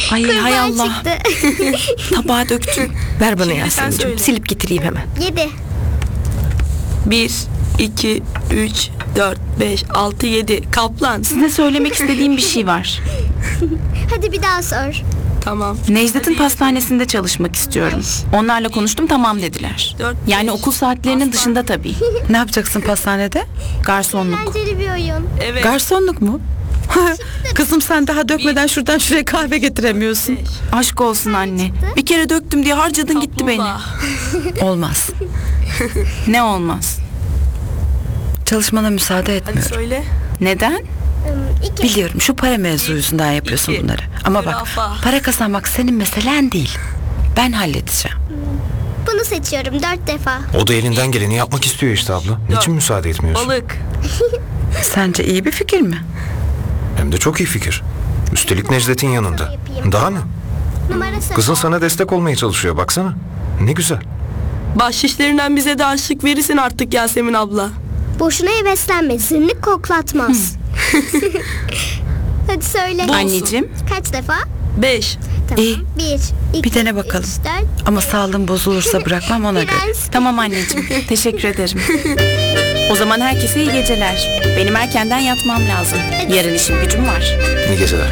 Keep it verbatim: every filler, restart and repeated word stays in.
Ay hay Allah. Çıktı. Tabağa döktüm. Ver bana Şimdi sen Yasemin'cim. söyle. Silip getireyim hemen. Yedi. Bir, iki, üç, dört, beş, altı, yedi. Kaplan. Size söylemek istediğim bir şey var. Hadi bir daha sor. Tamam. Necdet'in pastanesinde çalışmak istiyorum. Onlarla konuştum, tamam dediler. Dört, Yani beş. okul saatlerinin dışında tabii. Ne yapacaksın pastanede? Garsonluk. Eğlenceli bir oyun. Evet. Garsonluk mu? Kızım sen daha dökmeden şuradan şuraya kahve getiremiyorsun. Beş. Aşk olsun anne. Bir kere döktüm diye harcadın gitti beni. Kaplumbağa. Olmaz. Ne olmaz. Çalışmana müsaade Hadi etmiyorum. söyle. Neden? Hmm, İki. Biliyorum şu para mevzu yüzünden yapıyorsun İki. bunları. Ama bak Zürafa. para kazanmak senin meselen değil. Ben halledeceğim. Bunu seçiyorum dört defa. O da elinden geleni yapmak istiyor işte abla. Niçin müsaade etmiyorsun? Balık. Sence iyi bir fikir mi? Hem de çok iyi fikir. Üstelik Necdet'in yanında. Daha ne? Numarası. Kızın sana destek olmaya çalışıyor baksana. Ne güzel. Bahşişlerinden bize de harçlık verirsin artık Yasemin abla. Boşuna heveslenme. Zırnık koklatmaz. Hadi söyle. Bu- Anneciğim. Kaç defa? Beş. Tamam. İyi. Bir, iki, Bir dene bakalım. üç, dört. Ama sağlığın bozulursa bırakmam ona göre. Prens. Tamam anneciğim. Teşekkür ederim. O zaman herkese iyi geceler. Benim erkenden yatmam lazım. Yarın işim gücüm var. İyi geceler.